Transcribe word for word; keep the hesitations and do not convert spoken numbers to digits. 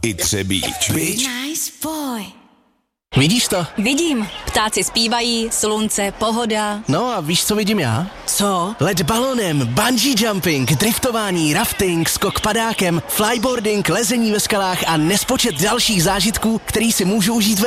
i Třebíč. Nice boy. Vidíš to? Vidím. Ptáci zpívají, slunce, pohoda. No a víš, co vidím já? Co? Let balonem, bungee jumping, driftování, rafting, skok padákem, flyboarding, lezení ve skalách a nespočet dalších zážitků, který si můžu užít ve